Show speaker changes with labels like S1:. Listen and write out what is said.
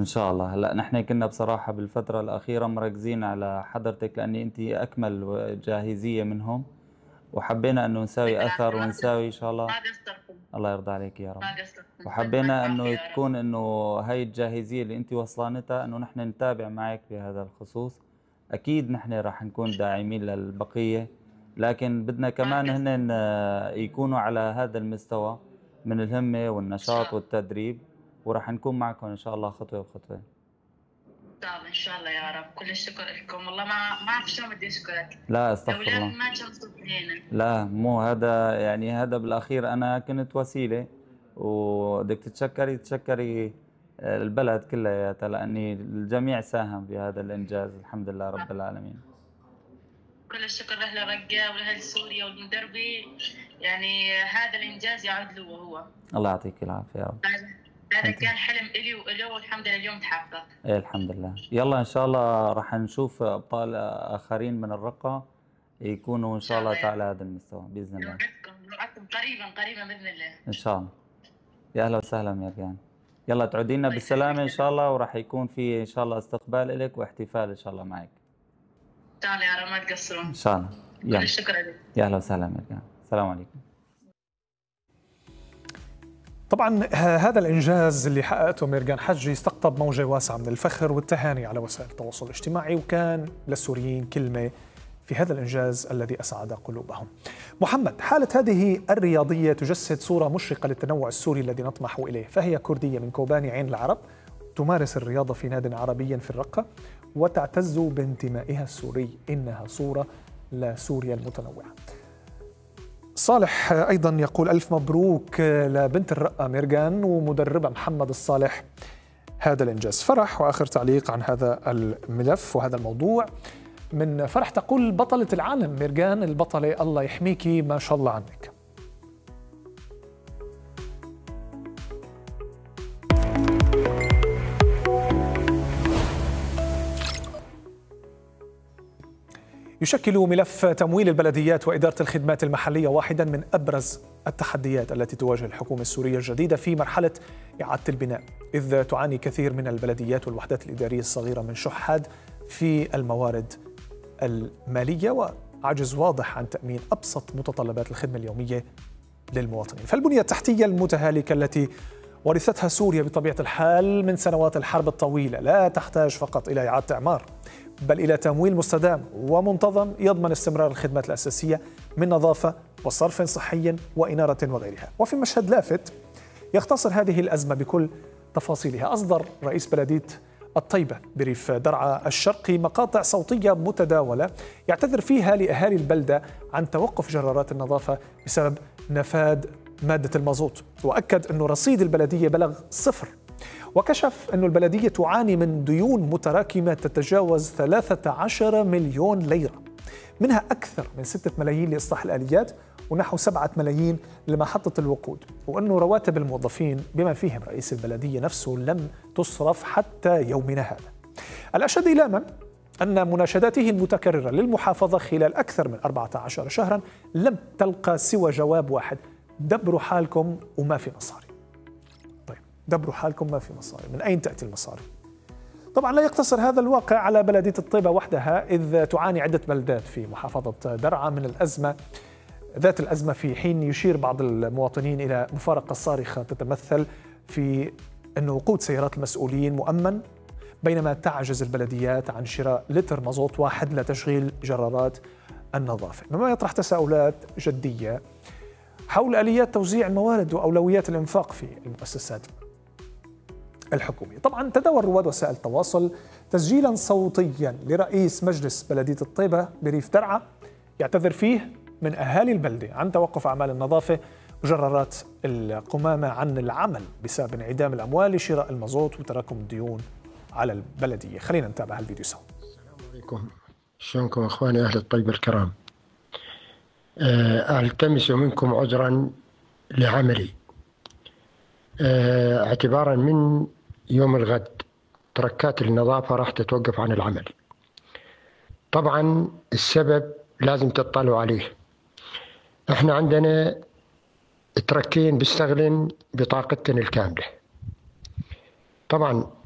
S1: إن شاء الله. هلأ نحن كنا بصراحة بالفترة الأخيرة مركزين على حضرتك لأني أنتِ أكمل جاهزية منهم، وحبينا إنه نساوي
S2: بالعافية،
S1: أثر ونساوي إن شاء الله.
S2: ما قصّرتم،
S1: الله يرضى عليك يا رب.
S2: ما قصّرتم، الله
S1: وحبينا
S2: يعافي
S1: إنه
S2: يا رب.
S1: تكون إنه هاي الجاهزية اللي أنتِ وصلانتها إنه نحن نتابع معك بهذا الخصوص. أكيد نحن راح نكون داعمين للبقية، لكن بدنا
S2: ما
S1: كمان هنن
S2: قصّرتم،
S1: يكونوا على هذا المستوى من الهمة
S2: إن شاء
S1: والنشاط
S2: الله،
S1: والتدريب، وراح نكون معكم إن شاء الله خطوة بخطوة.
S2: إن شاء الله، إن شاء الله يا رب. كل الشكر لكم، والله ما أعرف شلون بدي أشكرك،
S1: لا استغفر
S2: لولاك
S1: الله.
S2: ما كان صرت هنا.
S1: لا مو هذا، يعني هذا بالأخير أنا كنت وسيلة، وبدك تتشكري البلد كلياتها لأني الجميع ساهم بهذا الإنجاز، الحمد لله رب العالمين.
S2: كل الشكر لأهل رقة ولأهل سوريا والمدربي، يعني هذا الإنجاز يعود له هو.
S1: الله يعطيك العافية يا رب.
S2: هذا
S1: أنت
S2: كان حلم إلي وإله، والحمد لله اليوم تحقق.
S1: إيه الحمد لله. يلا إن شاء الله راح نشوف أبطال آخرين من الرقة يكونوا إن
S2: إن
S1: شاء
S2: شاء
S1: الله
S2: الله يا
S1: على
S2: رب.
S1: هذا المستوى بإذن الله.
S2: نوعدكم قريبا قريبا بإذن الله.
S1: إن شاء الله. يا أهلا وسهلا مرجان. يلا تعودي لنا
S2: الله
S1: بالسلامة إن
S2: يسلمك.
S1: شاء الله، وراح يكون في إن شاء الله استقبال لك واحتفال إن شاء الله معك.
S2: إن شاء الله يا رب ما
S1: إن
S2: تقصرون.
S1: شاء الله.
S2: كل
S1: يلا.
S2: الشكر لك.
S1: يا أهلا وسهلا مرجان. السلام عليكم.
S3: طبعا هذا الإنجاز اللي حققته ميرجان حجي استقطب موجة واسعة من الفخر والتهاني على وسائل التواصل الاجتماعي، وكان للسوريين كلمة في هذا الإنجاز الذي أسعد قلوبهم. محمد، حالة هذه الرياضية تجسد صورة مشرقة للتنوع السوري الذي نطمح إليه، فهي كردية من كوباني عين العرب، تمارس الرياضة في ناد عربي في الرقة، وتعتز بانتمائها السوري. إنها صورة لسوريا المتنوعة. صالح أيضا يقول ألف مبروك لبنت الرقة ميرجان ومدربة محمد الصالح هذا الإنجاز. فرح وآخر تعليق عن هذا الملف وهذا الموضوع من فرح، تقول بطلة العالم ميرجان، البطلة الله يحميكي، ما شاء الله عنك. يشكل ملف تمويل البلديات وإدارة الخدمات المحلية واحدا من أبرز التحديات التي تواجه الحكومة السورية الجديدة في مرحلة إعادة البناء، إذ تعاني كثير من البلديات والوحدات الإدارية الصغيرة من شح حاد في الموارد المالية وعجز واضح عن تأمين أبسط متطلبات الخدمة اليومية للمواطنين. فالبنية التحتية المتهالكة التي ورثتها سوريا بطبيعة الحال من سنوات الحرب الطويلة لا تحتاج فقط إلى إعادة إعمار، بل إلى تمويل مستدام ومنتظم يضمن استمرار الخدمات الأساسية من نظافة وصرف صحي وإنارة وغيرها. وفي مشهد لافت يختصر هذه الأزمة بكل تفاصيلها، أصدر رئيس بلدية الطيبة بريف درعا الشرقي مقاطع صوتية متداولة يعتذر فيها لأهالي البلدة عن توقف جرارات النظافة بسبب نفاذ مادة المازوت، وأكد أن رصيد البلدية بلغ صفر، وكشف أن البلدية تعاني من ديون متراكمة تتجاوز 13 مليون ليرة، منها أكثر من 6 ملايين لإصلاح الآليات ونحو 7 ملايين لمحطة الوقود، وأن رواتب الموظفين بما فيهم رئيس البلدية نفسه لم تصرف حتى يومنا هذا. الأشد إيلاما أن مناشداته المتكررة للمحافظة خلال أكثر من 14 شهرا لم تلقى سوى جواب واحد: دبروا حالكم وما في مصاري. طيب دبروا حالكم ما في مصاري، من أين تأتي المصاري؟ طبعا لا يقتصر هذا الواقع على بلدية الطيبة وحدها، إذ تعاني عدة بلدات في محافظة درعا من الأزمة ذات الأزمة، في حين يشير بعض المواطنين إلى مفارقة صارخة تتمثل في أن وقود سيارات المسؤولين مؤمن، بينما تعجز البلديات عن شراء لتر مازوت واحد لتشغيل جرارات النظافة، مما يطرح تساؤلات جدية حول آليات توزيع الموارد وأولويات الإنفاق في المؤسسات الحكومية. طبعا تداول رواد وسائل التواصل تسجيلا صوتيا لرئيس مجلس بلدية الطيبة بريف درعا يعتذر فيه من أهالي البلدة عن توقف أعمال النظافة وجرارات القمامة عن العمل بسبب انعدام الأموال لشراء المازوت وتراكم الديون على البلدية. خلينا نتابع هالفيديو سوا.
S4: السلام عليكم، شلونكم اخواني اهل الطيبة الكرام؟ التمس منكم عذرا لعملي، اعتبارا من يوم الغد تركات النظافة راح تتوقف عن العمل. طبعا السبب لازم تطلعوا عليه. احنا عندنا تركين بيستغلن بطاقتنا الكاملة. طبعا